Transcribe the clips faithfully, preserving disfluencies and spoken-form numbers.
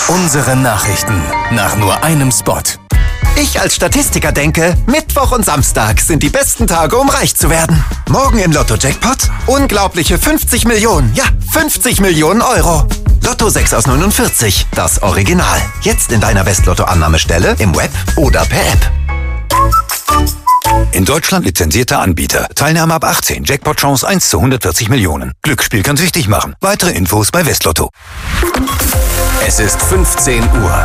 Unsere Nachrichten nach nur einem Spot. Ich als Statistiker denke, Mittwoch und Samstag sind die besten Tage, um reich zu werden. Morgen im Lotto-Jackpot unglaubliche fünfzig Millionen, ja, fünfzig Millionen Euro. Lotto sechs aus neunundvierzig, das Original. Jetzt in deiner Westlotto-Annahmestelle, im Web oder per App. In Deutschland lizenzierter Anbieter. Teilnahme ab achtzehn. Jackpot-Chance eins zu hundertvierzig Millionen. Glücksspiel kann süchtig machen. Weitere Infos bei Westlotto. Es ist fünfzehn Uhr.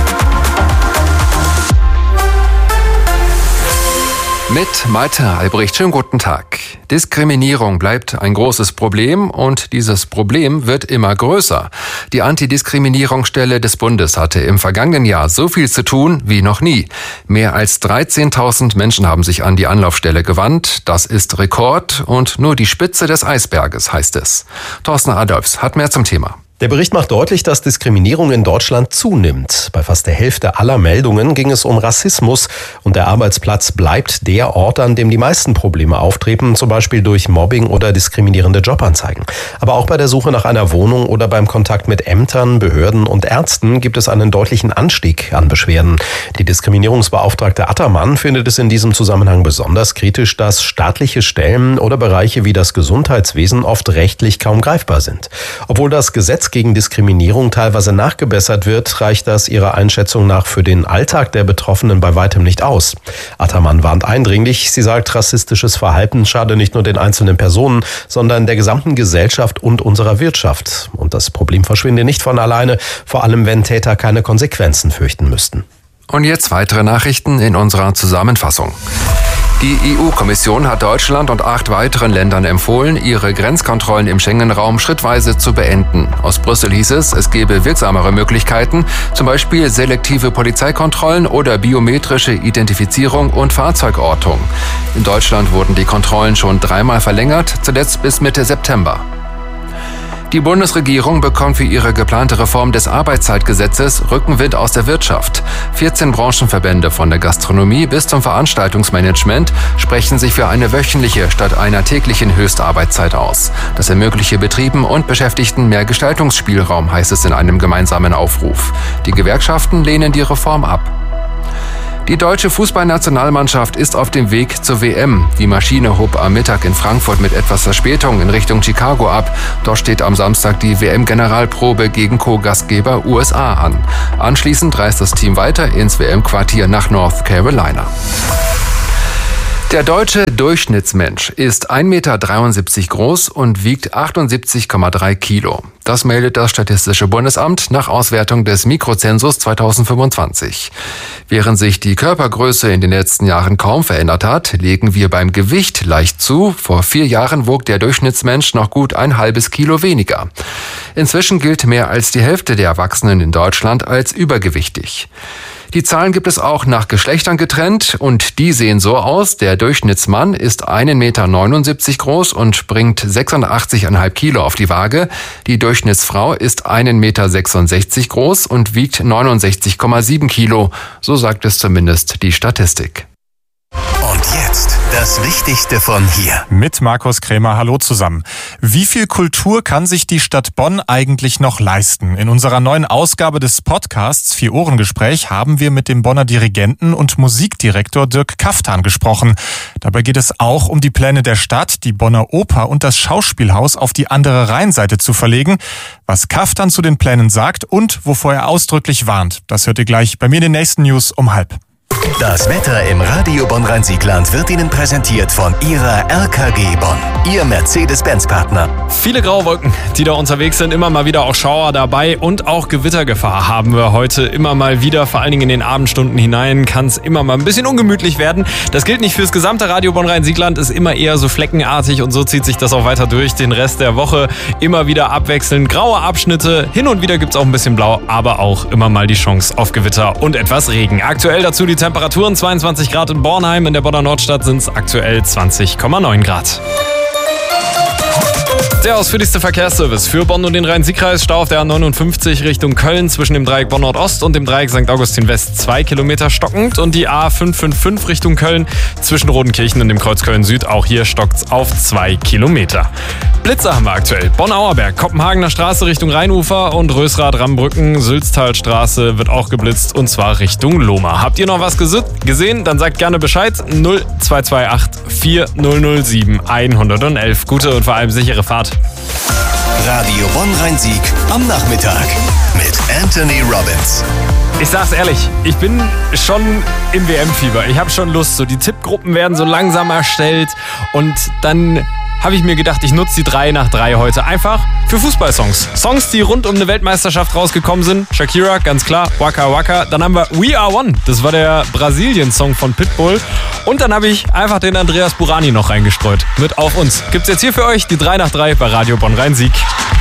Mit Malte Albrecht. Schönen guten Tag. Diskriminierung bleibt ein großes Problem und dieses Problem wird immer größer. Die Antidiskriminierungsstelle des Bundes hatte im vergangenen Jahr so viel zu tun wie noch nie. Mehr als dreizehntausend Menschen haben sich an die Anlaufstelle gewandt. Das ist Rekord und nur die Spitze des Eisberges, heißt es. Thorsten Adolfs hat mehr zum Thema. Der Bericht macht deutlich, dass Diskriminierung in Deutschland zunimmt. Bei fast der Hälfte aller Meldungen ging es um Rassismus und der Arbeitsplatz bleibt der Ort, an dem die meisten Probleme auftreten, zum Beispiel durch Mobbing oder diskriminierende Jobanzeigen. Aber auch bei der Suche nach einer Wohnung oder beim Kontakt mit Ämtern, Behörden und Ärzten gibt es einen deutlichen Anstieg an Beschwerden. Die Diskriminierungsbeauftragte Attermann findet es in diesem Zusammenhang besonders kritisch, dass staatliche Stellen oder Bereiche wie das Gesundheitswesen oft rechtlich kaum greifbar sind. Obwohl das Gesetz gegen Diskriminierung teilweise nachgebessert wird, reicht das ihrer Einschätzung nach für den Alltag der Betroffenen bei weitem nicht aus. Attermann warnt eindringlich. Sie sagt, rassistisches Verhalten schade nicht nur den einzelnen Personen, sondern der gesamten Gesellschaft und unserer Wirtschaft. Und das Problem verschwinde nicht von alleine, vor allem wenn Täter keine Konsequenzen fürchten müssten. Und jetzt weitere Nachrichten in unserer Zusammenfassung. Die E U-Kommission hat Deutschland und acht weiteren Ländern empfohlen, ihre Grenzkontrollen im Schengen-Raum schrittweise zu beenden. Aus Brüssel hieß es, es gebe wirksamere Möglichkeiten, zum Beispiel selektive Polizeikontrollen oder biometrische Identifizierung und Fahrzeugortung. In Deutschland wurden die Kontrollen schon dreimal verlängert, zuletzt bis Mitte September. Die Bundesregierung bekommt für ihre geplante Reform des Arbeitszeitgesetzes Rückenwind aus der Wirtschaft. vierzehn Branchenverbände von der Gastronomie bis zum Veranstaltungsmanagement sprechen sich für eine wöchentliche statt einer täglichen Höchstarbeitszeit aus. Das ermögliche Betrieben und Beschäftigten mehr Gestaltungsspielraum, heißt es in einem gemeinsamen Aufruf. Die Gewerkschaften lehnen die Reform ab. Die deutsche Fußballnationalmannschaft ist auf dem Weg zur W M. Die Maschine hob am Mittag in Frankfurt mit etwas Verspätung in Richtung Chicago ab. Dort steht am Samstag die W M-Generalprobe gegen Co-Gastgeber U S A an. Anschließend reist das Team weiter ins W M-Quartier nach North Carolina. Der deutsche Durchschnittsmensch ist ein Meter dreiundsiebzig groß und wiegt achtundsiebzig Komma drei Kilo. Das meldet das Statistische Bundesamt nach Auswertung des Mikrozensus zweitausendfünfundzwanzig. Während sich die Körpergröße in den letzten Jahren kaum verändert hat, legen wir beim Gewicht leicht zu. Vor vier Jahren wog der Durchschnittsmensch noch gut ein halbes Kilo weniger. Inzwischen gilt mehr als die Hälfte der Erwachsenen in Deutschland als übergewichtig. Die Zahlen gibt es auch nach Geschlechtern getrennt und die sehen so aus. Der Durchschnittsmann ist ein Meter neunundsiebzig groß und bringt sechsundachtzig Komma fünf Kilo auf die Waage. Die Durchschnittsfrau ist ein Meter sechsundsechzig groß und wiegt neunundsechzig Komma sieben Kilo. So sagt es zumindest die Statistik. Und jetzt das Wichtigste von hier. Mit Markus Krämer, hallo zusammen. Wie viel Kultur kann sich die Stadt Bonn eigentlich noch leisten? In unserer neuen Ausgabe des Podcasts Vier-Ohren-Gespräch haben wir mit dem Bonner Dirigenten und Musikdirektor Dirk Kaftan gesprochen. Dabei geht es auch um die Pläne der Stadt, die Bonner Oper und das Schauspielhaus auf die andere Rheinseite zu verlegen. Was Kaftan zu den Plänen sagt und wovor er ausdrücklich warnt, das hört ihr gleich bei mir in den nächsten News um halb. Das Wetter im Radio Bonn-Rhein-Siegland wird Ihnen präsentiert von Ihrer R K G Bonn, Ihr Mercedes-Benz-Partner. Viele graue Wolken, die da unterwegs sind, immer mal wieder auch Schauer dabei und auch Gewittergefahr haben wir heute immer mal wieder. Vor allen Dingen in den Abendstunden hinein kann es immer mal ein bisschen ungemütlich werden. Das gilt nicht fürs gesamte Radio Bonn-Rhein-Siegland, ist immer eher so fleckenartig und so zieht sich das auch weiter durch den Rest der Woche. Immer wieder abwechselnd graue Abschnitte, hin und wieder gibt es auch ein bisschen Blau, aber auch immer mal die Chance auf Gewitter und etwas Regen. Aktuell dazu die Temperaturen zweiundzwanzig Grad in Bornheim, in der Bonner Nordstadt sind es aktuell zwanzig Komma neun Grad. Der ausführlichste Verkehrsservice für Bonn und den Rhein-Sieg-Kreis. Stau auf der A neunundfünfzig Richtung Köln zwischen dem Dreieck Bonn Nordost und dem Dreieck Sankt Augustin West zwei Kilometer stockend. Und die A fünf fünf fünf Richtung Köln zwischen Rodenkirchen und dem Kreuz Köln Süd. Auch hier stockt's auf zwei Kilometer. Blitzer haben wir aktuell. Bonn-Auerberg, Kopenhagener Straße Richtung Rheinufer und Rösrath-Rambrücken, Sülztalstraße wird auch geblitzt und zwar Richtung Lohmar. Habt ihr noch was gesehen? Dann sagt gerne Bescheid. null zwei zwei acht vier null null sieben eins eins eins. Gute und vor allem sichere Fahrt. Radio Bonn-Rhein-Sieg am Nachmittag mit Anthony Robbins. Ich sag's ehrlich, ich bin schon im W M-Fieber. Ich habe schon Lust. So die Tippgruppen werden so langsam erstellt und dann habe ich mir gedacht, ich nutze die drei nach drei heute einfach für Fußballsongs. Songs, die rund um eine Weltmeisterschaft rausgekommen sind. Shakira, ganz klar, Waka Waka. Dann haben wir We Are One, das war der Brasilien-Song von Pitbull. Und dann habe ich einfach den Andreas Burani noch reingestreut mit Auf uns. Gibt's jetzt hier für euch die drei nach drei bei Radio Bonn-Rhein-Sieg.